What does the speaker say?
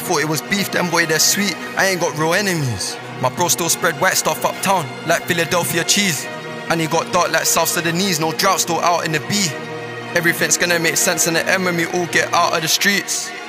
thought it was beef, them boy they're sweet. I ain't got real enemies. My bro still spread white stuff uptown, like Philadelphia cheese. And he got dark like South Sudanese, no drought still out in the B. Everything's gonna make sense in the end when we all get out of the streets.